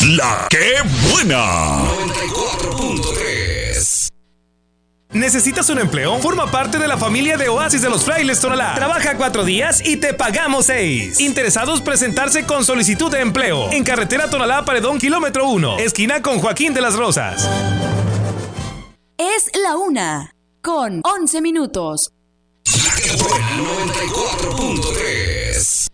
La que buena. 94.3. ¿Necesitas un empleo? Forma parte de la familia de Oasis de los Frailes Tonalá. Trabaja 4 días y te pagamos 6. Interesados presentarse con solicitud de empleo. En carretera Tonalá Paredón, kilómetro 1, esquina con Joaquín de las Rosas. Es la 1 con 11 minutos. La que buena 94.3.